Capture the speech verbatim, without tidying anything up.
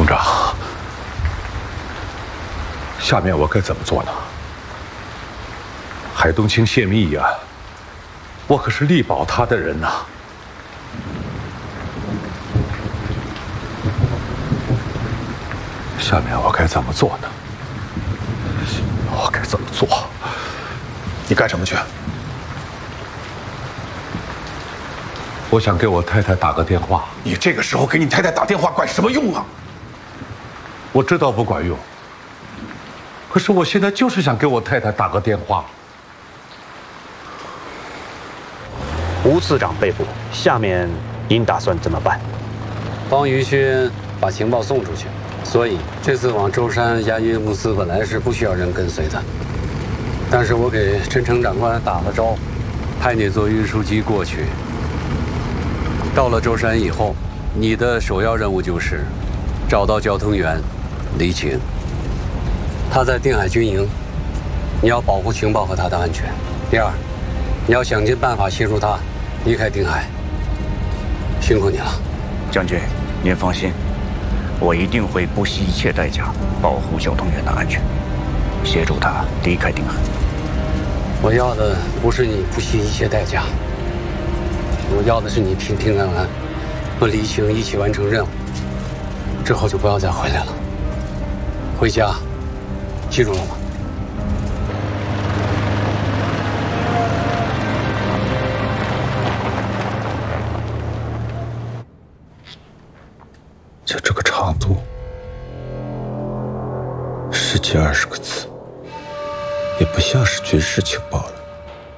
董长，下面我该怎么做呢？海东青泄密呀，我可是力保他的人呐。下面我该怎么做呢？我该怎么做？ 你干什么去？ 我想给我太太打个电话。 你这个时候给你太太打电话管什么用啊？ 我知道不管用，可是我现在就是想给我太太打个电话。 吴次长被捕，下面您打算怎么办？ 帮于勋把情报送出去，所以这次往舟山押运公司本来是不需要人跟随的，但是我给陈诚长官打了招呼，派你坐运输机过去。到了舟山以后，你的首要任务就是找到交通员黎晴，他在定海军营，你要保护情报和他的安全。第二，你要想尽办法协助他离开定海。辛苦你了， 将军，您放心，我一定会不惜一切代价保护交通员的安全，协助他离开定海。 我要的不是你不惜一切代价，我要的是你平平安安和黎晴一起完成任务，之后就不要再回来了。回家，记住了吗？ 就这个长度，十几二十个字，也不像是军事情报了。